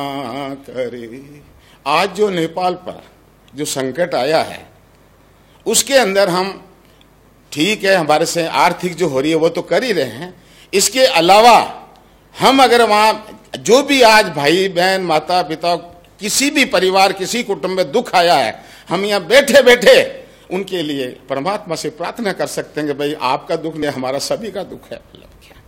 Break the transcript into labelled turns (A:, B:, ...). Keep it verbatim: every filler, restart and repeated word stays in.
A: करे। आज जो नेपाल पर जो संकट आया है उसके अंदर हम ठीक है, हमारे से आर्थिक जो हो रही है वो तो कर ही रहे हैं, इसके अलावा हम अगर वहाँ जो भी आज भाई बहन माता पिता किसी भी परिवार किसी कुटुंब में दुख आया है, हम यहाँ बैठे बैठे उनके लिए परमात्मा से प्रार्थना कर सकते हैं कि भाई आपका दुख नहीं हमारा सभी का दुख है।